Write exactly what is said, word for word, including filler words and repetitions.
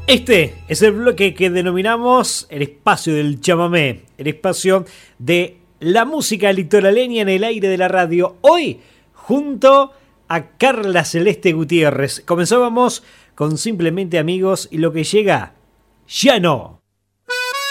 Este es el bloque que denominamos el espacio del chamamé, el espacio de la música litoraleña en el aire de la radio. Hoy, junto a Carla Celeste Gutiérrez. Comenzábamos con Simplemente Amigos y lo que llega, ya no.